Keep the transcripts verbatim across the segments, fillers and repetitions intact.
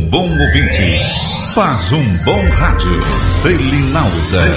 bom ouvinte faz um bom rádio. Selinalda.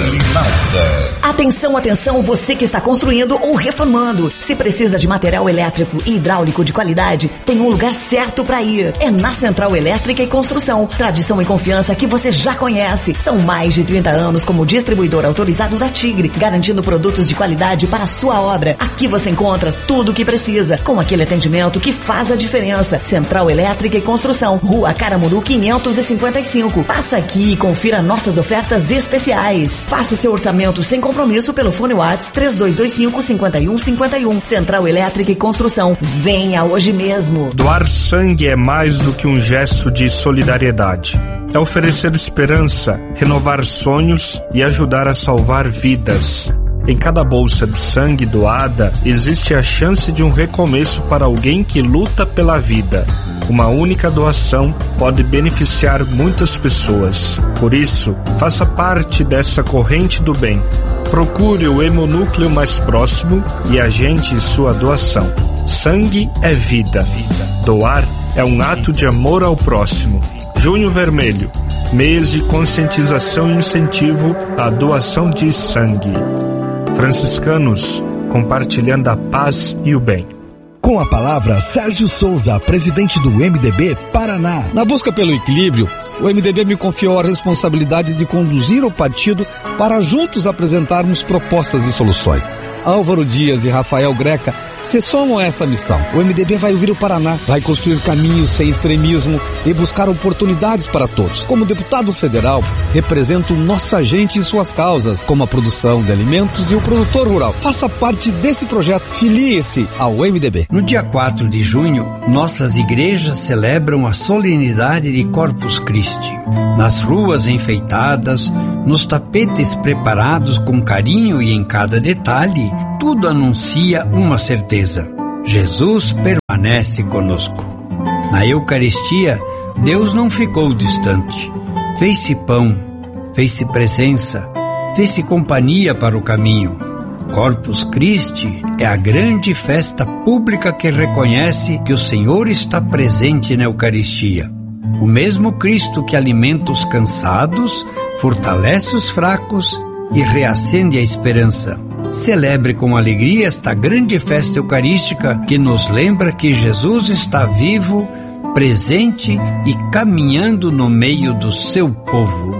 Selinalda. Atenção, atenção, você que está construindo ou reformando. Se precisa de material elétrico e hidráulico de qualidade, tem um lugar certo para ir. É na Central Elétrica e Construção. Tradição e confiança que você já conhece. São mais de trinta anos como distribuidor autorizado da Tigre, garantindo produtos de qualidade para a sua obra. Aqui você encontra tudo o que precisa, com aquele atendimento que faz a diferença. Central Elétrica e Construção, Rua Caramuru quinhentos e cinquenta e cinco. Passa aqui e confira nossas ofertas especiais. Faça seu orçamento sem compromisso pelo fone WhatsApp três dois dois cinco, cinco um cinco um. Central Elétrica e Construção. Venha hoje mesmo. Doar sangue é mais do que um gesto de solidariedade. É oferecer esperança, renovar sonhos e ajudar a salvar vidas. Em cada bolsa de sangue doada, existe a chance de um recomeço para alguém que luta pela vida. Uma única doação pode beneficiar muitas pessoas. Por isso, faça parte dessa corrente do bem. Procure o hemonúcleo mais próximo e agende sua doação. Sangue é vida. Doar é um ato de amor ao próximo. Junho Vermelho, mês de conscientização e incentivo à doação de sangue. Franciscanos, compartilhando a paz e o bem. Com a palavra, Sérgio Souza, presidente do M D B Paraná. Na busca pelo equilíbrio, o M D B me confiou a responsabilidade de conduzir o partido para juntos apresentarmos propostas e soluções. Álvaro Dias e Rafael Greca se somam a essa missão. O M D B vai ouvir o Paraná, vai construir caminhos sem extremismo e buscar oportunidades para todos. Como deputado federal, represento nossa gente em suas causas, como a produção de alimentos e o produtor rural. Faça parte desse projeto. Filie-se ao M D B. No dia quatro de junho, nossas igrejas celebram a solenidade de Corpus Christi. Nas ruas enfeitadas, nos tapetes preparados com carinho e em cada detalhe, tudo anuncia uma certeza: Jesus permanece conosco. Na Eucaristia, Deus não ficou distante. Fez-se pão, fez-se presença, fez-se companhia para o caminho. Corpus Christi é a grande festa pública que reconhece que o Senhor está presente na Eucaristia. O mesmo Cristo que alimenta os cansados, fortalece os fracos e reacende a esperança. Celebre com alegria esta grande festa eucarística que nos lembra que Jesus está vivo, presente e caminhando no meio do seu povo.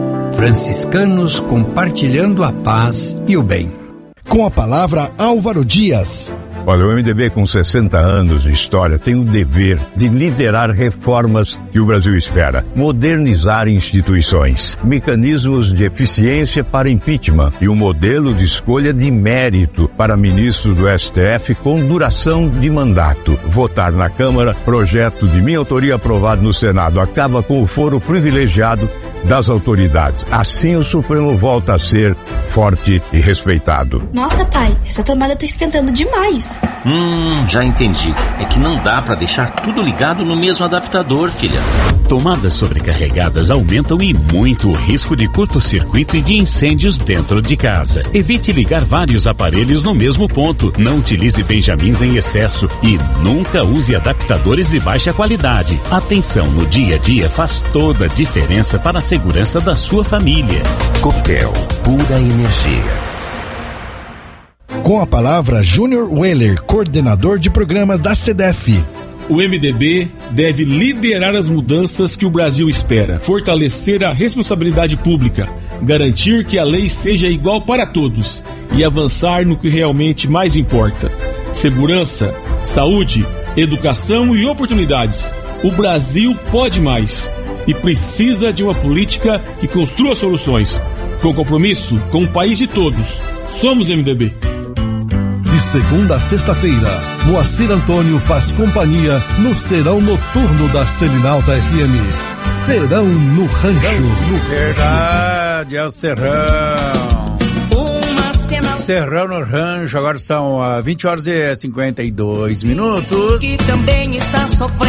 Franciscanos compartilhando a paz e o bem. Com a palavra, Álvaro Dias. Olha, o M D B com sessenta anos de história tem o dever de liderar reformas que o Brasil espera, modernizar instituições, mecanismos de eficiência para impeachment e um modelo de escolha de mérito para ministro do S T F com duração de mandato. Votar na Câmara, projeto de minha autoria aprovado no Senado, acaba com o foro privilegiado das autoridades. Assim o Supremo volta a ser forte e respeitado. Nossa, pai, essa tomada tá esquentando demais. Hum, já entendi. É que não dá pra deixar tudo ligado no mesmo adaptador, filha. Tomadas sobrecarregadas aumentam e muito o risco de curto-circuito e de incêndios dentro de casa. Evite ligar vários aparelhos no mesmo ponto. Não utilize benjamins em excesso e nunca use adaptadores de baixa qualidade. Atenção no dia a dia faz toda a diferença para a segurança da sua família. Copel, pura energia. Com a palavra, Júnior Weller, coordenador de programas da SEDEF. O M D B deve liderar as mudanças que o Brasil espera, fortalecer a responsabilidade pública, garantir que a lei seja igual para todos e avançar no que realmente mais importa: segurança, saúde, educação e oportunidades. O Brasil pode mais e precisa de uma política que construa soluções, com compromisso com o país de todos. Somos M D B. De segunda a sexta-feira, Moacir Antônio faz companhia no Serão Noturno da Selinalta F M. Serão no Rancho. Verdade, é o Serrão. Serrão no Rancho, agora são uh, vinte horas e cinquenta e dois minutos. Que também está sofrendo.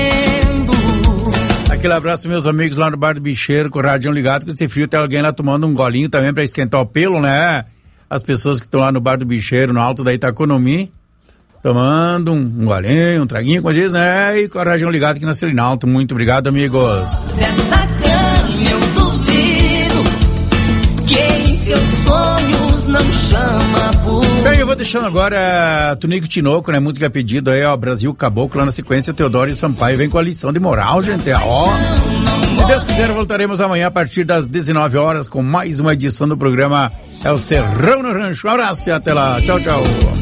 Aquele abraço, meus amigos lá no Bar do Bicheiro, com o radinho ligado, com esse frio, tem alguém lá tomando um golinho também pra esquentar o pelo, né? As pessoas que estão lá no Bar do Bicheiro, no alto da Itaconomi. tomando um, um golinho, um traguinho, como diz, né? E com a região ligada aqui na Selinalto. Muito obrigado, amigos. Dessa cama eu duvido que em seus sonhos não chama por... Bem, eu vou deixando agora Tunico Tinoco, né? Música pedido aí, ó, Brasil Caboclo, lá na sequência, Teodoro e Sampaio vem com a lição de moral, gente, ó. Se Deus quiser, voltaremos amanhã a partir das dezenove horas com mais uma edição do programa É o Serrão no Rancho. Um abraço e até lá. Tchau, tchau.